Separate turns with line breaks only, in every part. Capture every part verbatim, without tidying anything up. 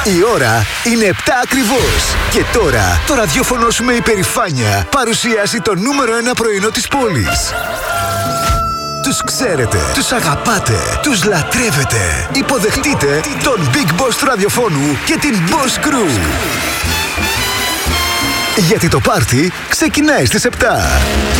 Η ώρα είναι επτά ακριβώς. Και τώρα το ραδιόφωνο σου με υπερηφάνεια παρουσιάζει το νούμερο ένα πρωινό της πόλης. Τους ξέρετε, τους αγαπάτε, τους λατρεύετε. Υποδεχτείτε τον Big Boss του ραδιοφώνου και την Boss Crew. Γιατί το πάρτι ξεκινάει στις επτά.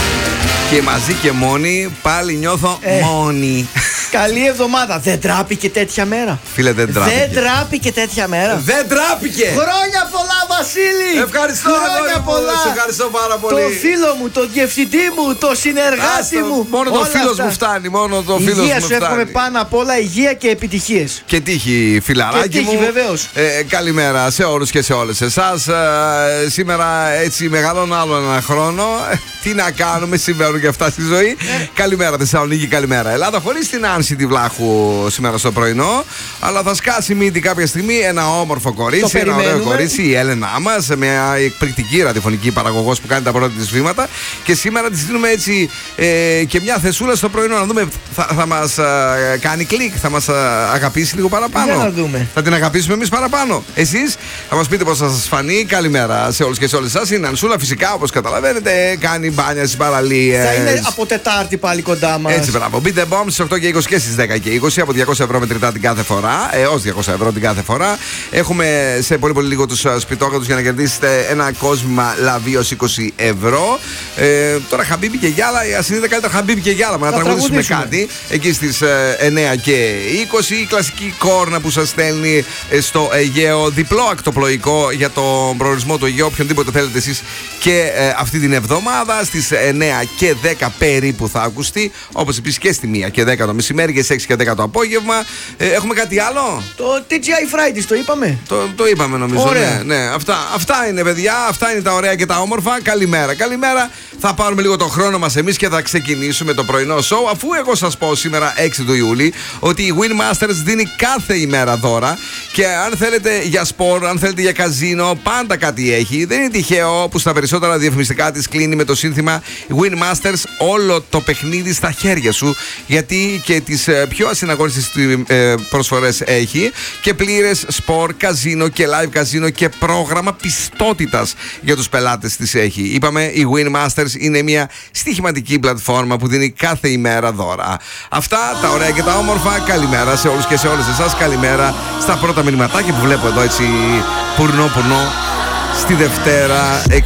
Και μαζί και μόνοι πάλι νιώθω ε, μόνοι.
Καλή εβδομάδα. Δεν τράπηκε τέτοια μέρα.
Φίλε, δεν τράπηκε.
Δεν τράπηκε τέτοια μέρα.
Δεν τράπηκε.
Χρόνια πολλά, Βασίλη.
Ευχαριστώ.
Χρόνια πολλά.
Σε ευχαριστώ πάρα πολύ.
Το φίλο μου, το διευθυντή μου, το συνεργάτη
Άστο,
μου.
μόνο το φίλος μου φτάνει. Μόνο το φίλος μου
υγεία
φτάνει.
σου εύχομαι πάνω απ' όλα, υγεία και επιτυχίες.
Και τύχη, φιλαράκι
και τύχη,
μου.
βεβαίως.
Ε, καλημέρα σε όλους και σε όλες εσάς. Ε, σήμερα έτσι μεγαλώνω άλλο ένα χρόνο. Τι να κάνουμε, συμβαίνουν και αυτά στη ζωή. Ε. Καλημέρα Θεσσαλονίκη, καλημέρα Ελλάδα. Χωρίς την Άνση τη Βλάχου σήμερα στο πρωινό. Αλλά θα σκάσει μύτη κάποια στιγμή ένα όμορφο κορίτσι, ένα ωραίο κορίτσι, η Έλενά μας, μια εκπληκτική ραδιοφωνική παραγωγός που κάνει τα πρώτα της βήματα. Και σήμερα της δίνουμε έτσι ε, και μια θεσούλα στο πρωινό. Να δούμε, θα, θα μας ε, κάνει κλικ, θα μας ε, αγαπήσει λίγο παραπάνω.
Για να δούμε.
Θα την αγαπήσουμε εμείς παραπάνω. Εσείς θα μας πείτε πώς θα σας φανεί. Καλημέρα σε όλους και σε όλες εσάς. Η Νανσούλα φυσικά, όπως καταλαβαίνετε, κάνει μπάνια στις παραλίες.
Θα είναι από Τετάρτη πάλι κοντά μας.
Έτσι, μπράβο. Beat the Bomb στις οκτώ και είκοσι και στις δέκα και είκοσι από διακόσια ευρώ μετρητά την κάθε φορά. Έως διακόσια ευρώ την κάθε φορά. Έχουμε σε πολύ πολύ λίγο τους σπιτόκρατους για να κερδίσετε ένα κόσμημα λαβίος είκοσι ευρώ. Ε, τώρα Χαμπίμπι και Γιάλα, ας είναι καλύτερα Χαμπίμπι και Γιάλα. Μα να τραγουδήσουμε κάτι εκεί στις εννιά και είκοσι. Η κλασική κόρνα που σας στέλνει στο Αιγαίο. Διπλό ακτοπλοϊκό για τον προορισμό του Αιγαίου. Οποιονδήποτε θέλετε εσείς και ε, αυτή την εβδομάδα στις εννιά και δέκα περίπου θα ακουστεί. Όπως επίσης και στη μία και δέκα το μεσημέρι και στις έξι και δέκα το απόγευμα. Ε, έχουμε κάτι άλλο?
Το τι τζι άι Fridays το είπαμε.
Το, το είπαμε νομίζω.
Ωραία.
Ναι, ναι. Αυτά, αυτά είναι παιδιά, αυτά είναι τα ωραία και τα όμορφα. Καλημέρα, καλημέρα. Θα πάρουμε λίγο τον χρόνο μας εμείς και θα ξεκινήσουμε το πρωινό show. Αφού εγώ σας πω σήμερα έξι του Ιούλη ότι η Win Masters δίνει κάθε ημέρα δώρα. Και αν θέλετε για σπορ, αν θέλετε για καζίνο, πάντα κάτι έχει. Δεν είναι τυχαίο που στα περισσότερα διαφημιστικά της κλείνει με το σύνθημα Win Masters, όλο το παιχνίδι στα χέρια σου. Γιατί και τις πιο ασυναγώνιστες προσφορές έχει και πλήρες σπορ, καζίνο και live καζίνο και πρόγραμμα πιστότητας για τους πελάτες της έχει. Είπαμε, η Win Masters είναι μια στοιχηματική πλατφόρμα που δίνει κάθε ημέρα δώρα. Αυτά τα ωραία και τα όμορφα. Καλημέρα σε όλους και σε όλες εσάς. Καλημέρα στα πρώτα μηνυματάκια που βλέπω εδώ έτσι πουρνό πουρνό στη Δευτέρα.